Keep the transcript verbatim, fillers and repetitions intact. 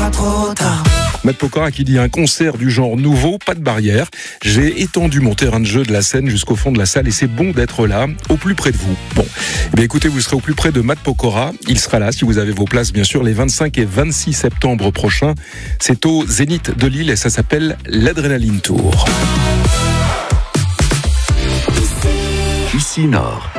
pas trop tard. Matt Pokora qui dit un concert du genre nouveau, pas de barrière. J'ai étendu mon terrain de jeu de la scène jusqu'au fond de la salle et c'est bon d'être là, au plus près de vous. Bon, eh bien écoutez, vous serez au plus près de Matt Pokora. Il sera là si vous avez vos places, bien sûr, les vingt-cinq et vingt-six septembre prochains. C'est au Zénith de Lille et ça s'appelle l'Adrénaline Tour. Ici Nord.